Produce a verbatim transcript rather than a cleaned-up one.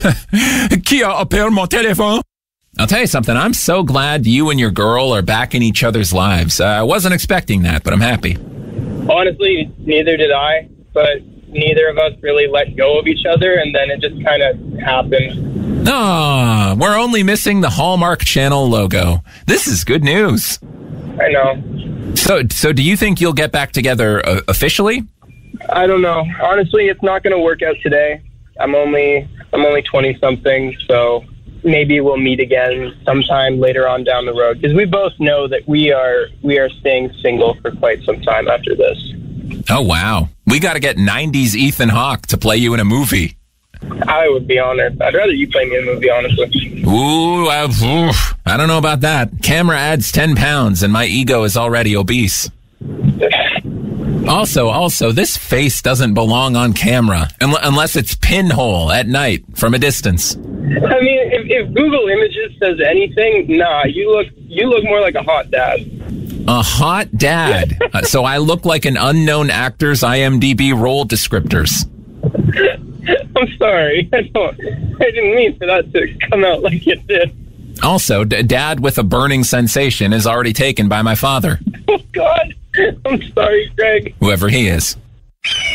Qui a appelé mon téléphone? I'll tell you something. I'm so glad you and your girl are back in each other's lives. Uh, I wasn't expecting that, but I'm happy. Honestly, neither did I, but neither of us really let go of each other, and then it just kind of happened. Ah, we're only missing the Hallmark Channel logo. This is good news. I know. So, so do you think you'll get back together uh, officially? I don't know. Honestly, it's not going to work out today. I'm only I'm only twenty-something, so maybe we'll meet again sometime later on down the road. Because we both know that we are we are staying single for quite some time after this. Oh, wow. We got to get nineties Ethan Hawke to play you in a movie. I would be honored. I'd rather you play me in a movie, honestly. Ooh, I, oof, I don't know about that. Camera adds ten pounds, and my ego is already obese. Also, also, this face doesn't belong on camera un- unless it's pinhole at night from a distance. I mean, if, if Google Images says anything, nah, you look you look more like a hot dad. A hot dad. uh, so I look like an unknown actor's IMDb role descriptors. I'm sorry. I don't. I didn't mean for that to come out like it did. Also, d- dad with a burning sensation is already taken by my father. Oh, God. I'm sorry, Greg. Whoever he is.